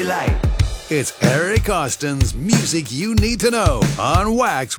light. It's Eric Austin's Music You Need to Know on Wax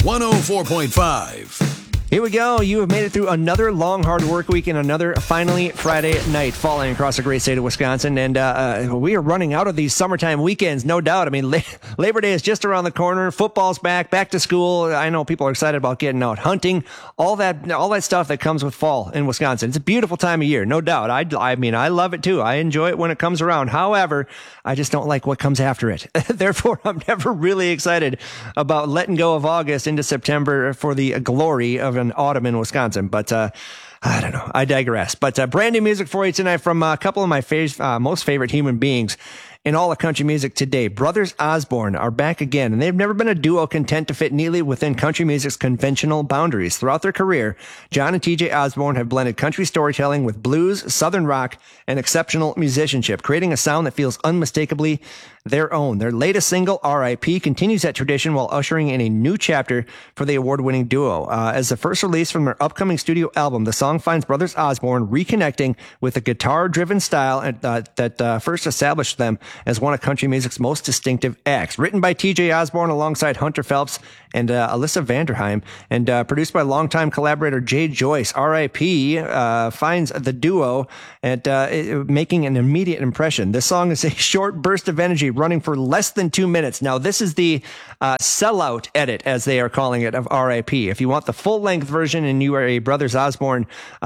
104.5. Here we go. You have made it through another long, hard work week and another finally Friday night falling across the great state of Wisconsin. And we are running out of these summertime weekends, no doubt. I mean, Labor Day is just around the corner. Football's back to school. I know people are excited about getting out hunting, all that stuff that comes with fall in Wisconsin. It's a beautiful time of year, no doubt. I mean, I love it too. I enjoy it when it comes around. However, I just don't like what comes after it. Therefore, I'm never really excited about letting go of August into September for the glory of an autumn in Wisconsin. But I don't know. I digress. But brand new music for you tonight from a couple of my most favorite human beings in all of country music today. Brothers Osborne are back again, and they've never been a duo content to fit neatly within country music's conventional boundaries. Throughout their career, John and TJ Osborne have blended country storytelling with blues, southern rock, and exceptional musicianship, creating a sound that feels unmistakably their own. Their latest single, R.I.P., continues that tradition while ushering in a new chapter for the award-winning duo. As the first release from their upcoming studio album, the song finds Brothers Osborne reconnecting with a guitar-driven style that first established them as one of country music's most distinctive acts. Written by T.J. Osborne alongside Hunter Phelps and Alyssa Vanderheim, and produced by longtime collaborator Jay Joyce, R.I.P. Finds the duo at making an immediate impression. This song is a short burst of energy running for less than 2 minutes. Now, this is the sellout edit, as they are calling it, of R.I.P. If you want the full-length version and you are a Brothers Osborne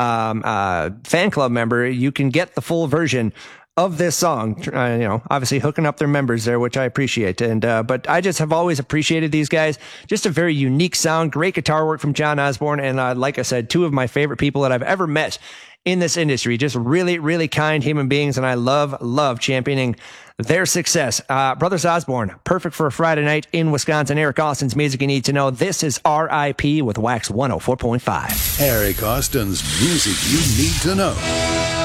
fan club member, you can get the full version of this song, obviously hooking up their members there, which I appreciate. And, but I just have always appreciated these guys. Just a very unique sound, great guitar work from John Osborne. And, like I said, two of my favorite people that I've ever met in this industry. Just really, really kind human beings. And I love championing their success. Brothers Osborne, perfect for a Friday night in Wisconsin. Eric Austin's Music You Need to Know. This is R.I.P. with Wax 104.5. Eric Austin's Music You Need to Know.